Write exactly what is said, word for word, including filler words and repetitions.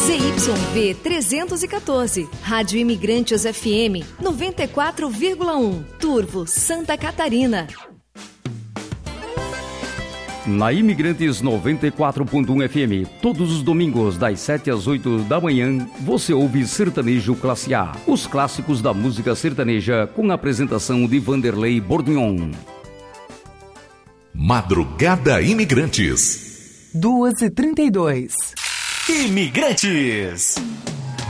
Z Y V trezentos e quatorze, Rádio Imigrantes F M noventa e quatro vírgula um, Turvo, Santa Catarina. Na Imigrantes noventa e quatro ponto um F M, todos os domingos das sete às oito da manhã, você ouve Sertanejo Classe A, os clássicos da música sertaneja, com a apresentação de Vanderlei Bordignon. Madrugada Imigrantes. duas e trinta e dois. Imigrantes.